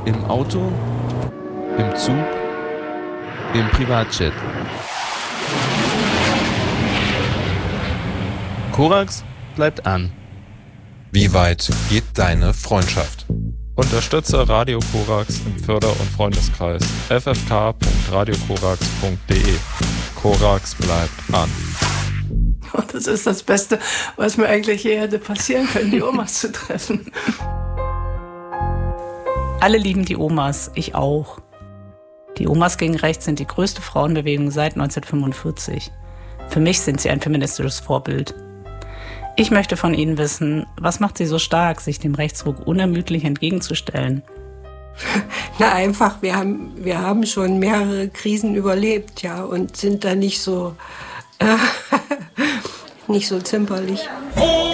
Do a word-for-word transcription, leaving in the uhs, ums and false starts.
Im Auto, im Zug, im Privatjet. Korax bleibt an. Wie weit geht deine Freundschaft? Unterstütze Radio Korax im Förder- und Freundeskreis f f k punkt radio korax punkt d e. Korax bleibt an. Das ist das Beste, was mir eigentlich hier hätte passieren können, die Omas zu treffen. Alle lieben die Omas, ich auch. Die Omas gegen Rechts sind die größte Frauenbewegung seit neunzehnhundertfünfundvierzig. Für mich sind sie ein feministisches Vorbild. Ich möchte von Ihnen wissen, was macht Sie so stark, sich dem Rechtsruck unermüdlich entgegenzustellen? Na einfach, wir haben, wir haben schon mehrere Krisen überlebt, ja, und sind da nicht so, äh, nicht so zimperlich.